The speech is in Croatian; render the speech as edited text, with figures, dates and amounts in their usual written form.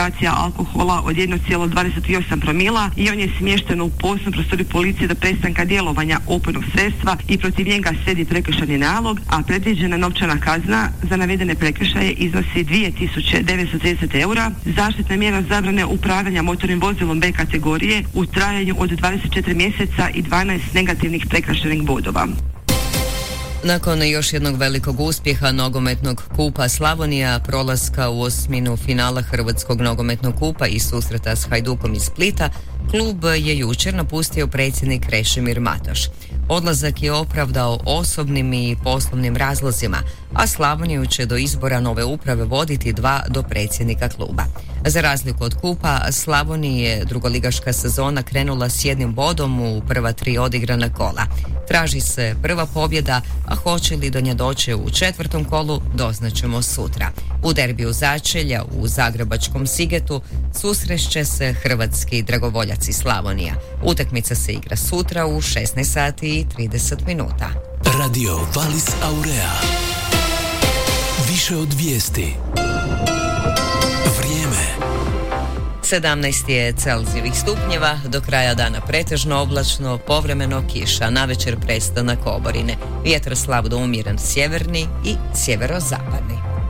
koncentracija alkohola od 1,28 promila i on je smješten u posebnu prostoriju policije do prestanka djelovanja opojnog sredstva i protiv njega slijedi prekršajni nalog, a predviđena novčana kazna za navedene prekršaje iznosi 2.930 eura. Zaštitna mjera zabrane upravljanja motornim vozilom B kategorije u trajanju od 24 mjeseca i 12 negativnih prekršajnih bodova. Nakon još jednog velikog uspjeha nogometnog kupa Slavonija, prolaska u osminu finala Hrvatskog nogometnog kupa i susreta s Hajdukom iz Splita, klub je jučer napustio predsjednik Krešimir Matoš. Odlazak je opravdao osobnim i poslovnim razlozima, a Slavoniju će do izbora nove uprave voditi 2 dopredsjednika kluba. Za razliku od kupa, Slavoniji je drugoligaška sezona krenula s 1 bodom u prva 3 odigrana kola. Traži se prva pobjeda, a hoće li do nje doći u 4. kolu doznaćemo sutra. U derbiju začelja u zagrebačkom Sigetu susrešće se hrvatski dragovoljac iz Slavonija. Utakmica se igra sutra u 16 sati i 30 minuta. Radio Valis Aurea. Više od vijesti. Vrijeme. 17 je Celzijevih stupnjeva, do kraja dana pretežno oblačno, povremeno kiša, navečer prestanak oborine. Vjetar slab do umjeren sjeverni i sjeverozapadni.